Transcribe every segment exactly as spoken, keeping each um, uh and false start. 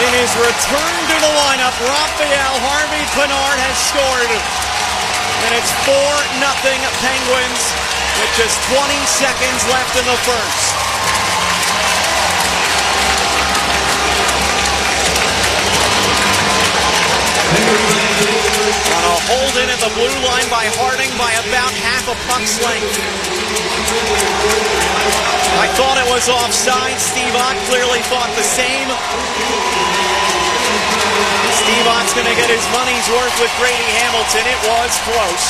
In his return to the lineup, Raphael Harvey-Pinard has scored. And it's four nothing Penguins with just twenty seconds left in the first. On a hold in at the blue line by Harding by about half a puck's length. I thought it was offside. Steve Ott clearly thought the same. Steve Ott's going to get his money's worth with Grady Hamilton. It was close.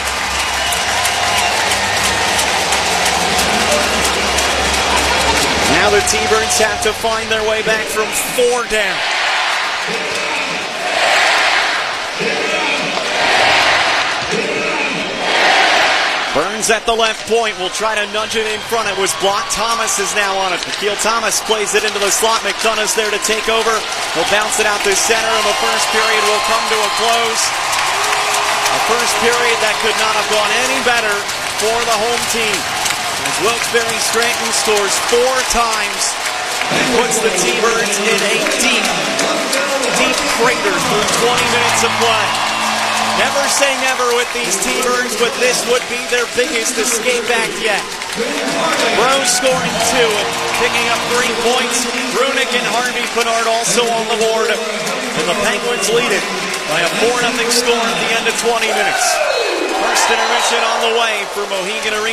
Now the T-Birds have to find their way back from four down. Burns at the left point will try to nudge it in front. It was blocked. Thomas is now on it. Akil Thomas plays it into the slot. McDonough's there to take over. He'll bounce it out to center, and the first period will come to a close. A first period that could not have gone any better for the home team. As Wilkes-Barre Scranton scores four times and puts the T-Birds in a deep, deep crater through twenty minutes of play. Never say never with these T-Birds, but this would be their biggest escape act yet. Rose scoring two and picking up three points. Brunick and Harvey-Pinard also on the board. And the Penguins lead it by a four nothing score at the end of twenty minutes. First intermission on the way for Mohegan Arena.